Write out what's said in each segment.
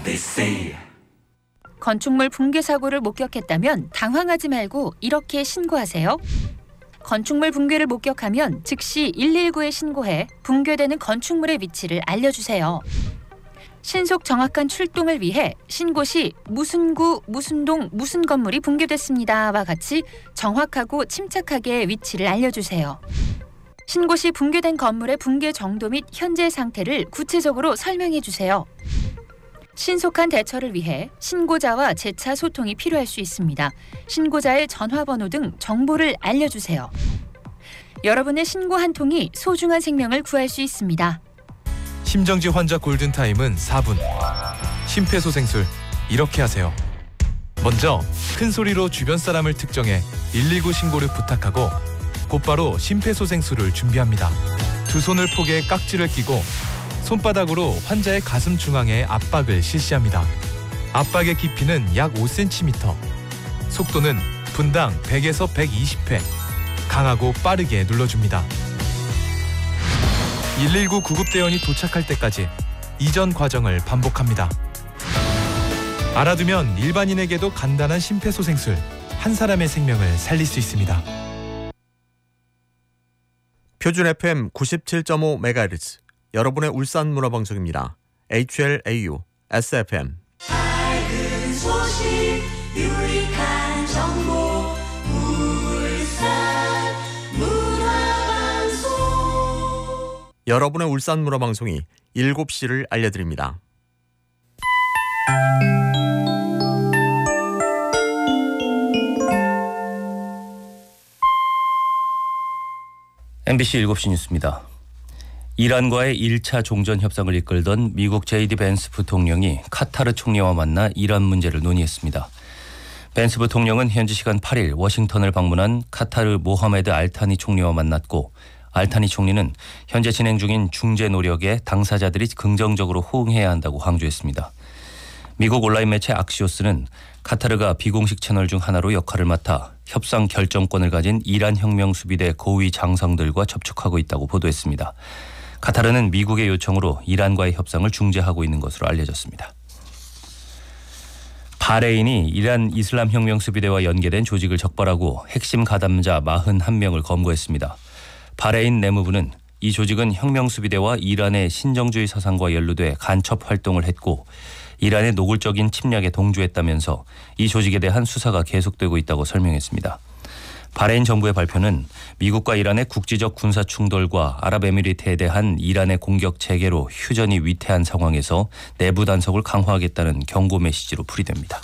건축물 붕괴 사고를 목격했다면 당황하지 말고 이렇게 신고하세요. 건축물 붕괴를 목격하면 즉시 119에 신고해 붕괴되는 건축물의 위치를 알려주세요. 신속 정확한 출동을 위해 신고 시 무슨 구, 무슨 동, 무슨 건물이 붕괴됐습니다와 같이 정확하고 침착하게 위치를 알려주세요. 신고 시 붕괴된 건물의 붕괴 정도 및 현재 상태를 구체적으로 설명해 주세요. 신속한 대처를 위해 신고자와 재차 소통이 필요할 수 있습니다. 신고자의 전화번호 등 정보를 알려주세요. 여러분의 신고 한 통이 소중한 생명을 구할 수 있습니다. 심정지 환자 골든타임은 4분. 심폐소생술 이렇게 하세요. 먼저 큰 소리로 주변 사람을 특정해 119 신고를 부탁하고 곧바로 심폐소생술을 준비합니다. 두 손을 포개 깍지를 끼고 손바닥으로 환자의 가슴 중앙에 압박을 실시합니다. 압박의 깊이는 약 5cm. 속도는 분당 100에서 120회. 강하고 빠르게 눌러줍니다. 119 구급대원이 도착할 때까지 이전 과정을 반복합니다. 알아두면 일반인에게도 간단한 심폐소생술, 한 사람의 생명을 살릴 수 있습니다. 표준 FM 97.5MHz 여러분의 울산 문화방송입니다. HLAU SFM. 밝은 소식 유익한 정보 울산 문화방송. 여러분의 울산 문화방송이 7시를 알려드립니다. MBC 7시 뉴스입니다. 이란과의 1차 종전 협상을 이끌던 미국 JD 벤스 부통령이 카타르 총리와 만나 이란 문제를 논의했습니다. 벤스 부통령은 현지 시간 8일 워싱턴을 방문한 카타르 모하메드 알타니 총리와 만났고 알타니 총리는 현재 진행 중인 중재 노력에 당사자들이 긍정적으로 호응해야 한다고 강조했습니다. 미국 온라인 매체 악시오스는 카타르가 비공식 채널 중 하나로 역할을 맡아 협상 결정권을 가진 이란 혁명수비대 고위 장성들과 접촉하고 있다고 보도했습니다. 카타르는 미국의 요청으로 이란과의 협상을 중재하고 있는 것으로 알려졌습니다. 바레인이 이란 이슬람 혁명수비대와 연계된 조직을 적발하고 핵심 가담자 41명을 검거했습니다. 바레인 내무부는 이 조직은 혁명수비대와 이란의 신정주의 사상과 연루돼 간첩 활동을 했고 이란의 노골적인 침략에 동조했다면서 이 조직에 대한 수사가 계속되고 있다고 설명했습니다. 바레인 정부의 발표는 미국과 이란의 국지적 군사 충돌과 아랍에미리트에 대한 이란의 공격 재개로 휴전이 위태한 상황에서 내부 단속을 강화하겠다는 경고 메시지로 풀이됩니다.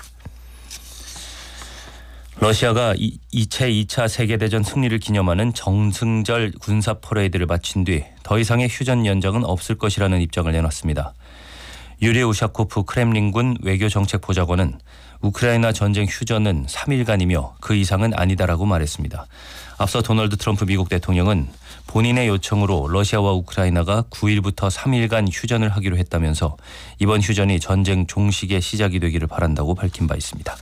러시아가 제2차 세계대전 승리를 기념하는 정승절 군사 퍼레이드를 마친 뒤 더 이상의 휴전 연장은 없을 것이라는 입장을 내놨습니다. 유리 우샤코프 크렘린군 외교정책보좌관은 우크라이나 전쟁 휴전은 3일간이며 그 이상은 아니다라고 말했습니다. 앞서 도널드 트럼프 미국 대통령은 본인의 요청으로 러시아와 우크라이나가 9일부터 3일간 휴전을 하기로 했다면서 이번 휴전이 전쟁 종식의 시작이 되기를 바란다고 밝힌 바 있습니다.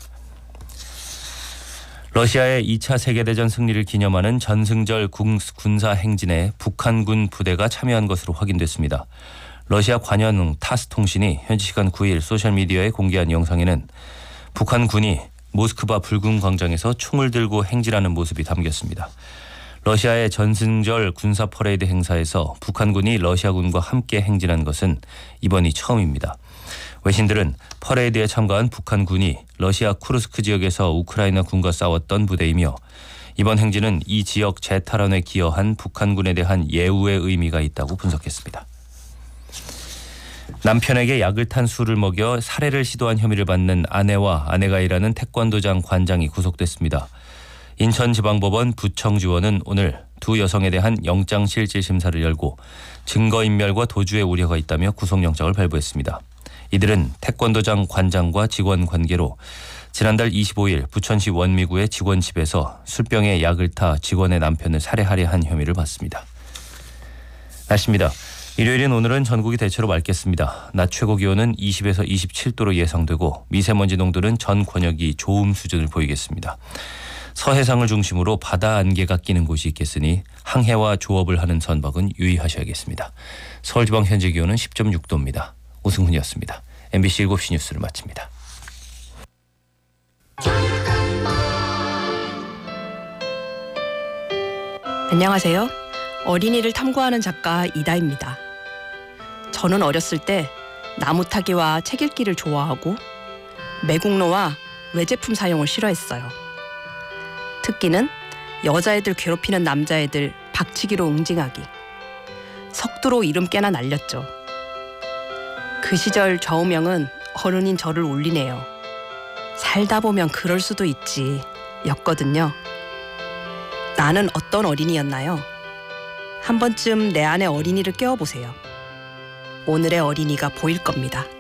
러시아의 2차 세계대전 승리를 기념하는 전승절 군사 행진에 북한군 부대가 참여한 것으로 확인됐습니다. 러시아 관영 타스 통신이 현지 시간 9일 소셜미디어에 공개한 영상에는 북한군이 모스크바 붉은 광장에서 총을 들고 행진하는 모습이 담겼습니다. 러시아의 전승절 군사 퍼레이드 행사에서 북한군이 러시아군과 함께 행진한 것은 이번이 처음입니다. 외신들은 퍼레이드에 참가한 북한군이 러시아 쿠르스크 지역에서 우크라이나 군과 싸웠던 부대이며 이번 행진은 이 지역 재탈환에 기여한 북한군에 대한 예우의 의미가 있다고 분석했습니다. 남편에게 약을 탄 술을 먹여 살해를 시도한 혐의를 받는 아내와 아내가 일하는 태권도장 관장이 구속됐습니다. 인천지방법원 부청지원은 오늘 두 여성에 대한 영장실질심사를 열고 증거인멸과 도주의 우려가 있다며 구속영장을 발부했습니다. 이들은 태권도장 관장과 직원 관계로 지난달 25일 부천시 원미구의 직원 집에서 술병에 약을 타 직원의 남편을 살해하려 한 혐의를 받습니다. 날씨입니다. 일요일인 오늘은 전국이 대체로 맑겠습니다. 낮 최고 기온은 20에서 27도로 예상되고 미세먼지 농도는 전 권역이 좋음 수준을 보이겠습니다. 서해상을 중심으로 바다 안개가 끼는 곳이 있겠으니 항해와 조업을 하는 선박은 유의하셔야겠습니다. 서울지방 현재 기온은 10.6도입니다. 오승훈이었습니다. MBC 7시 뉴스를 마칩니다. 안녕하세요. 어린이를 탐구하는 작가 이다입니다. 저는 어렸을 때 나무 타기와 책 읽기를 좋아하고 매국노와 외제품 사용을 싫어했어요. 특기는 여자애들 괴롭히는 남자애들 박치기로 응징하기. 석두로 이름 깨나 날렸죠. 그 시절 좌우명은 어른인 저를 울리네요. 살다 보면 그럴 수도 있지 였거든요. 나는 어떤 어린이였나요? 한 번쯤 내 안의 어린이를 깨워보세요. 오늘의 어린이가 보일 겁니다.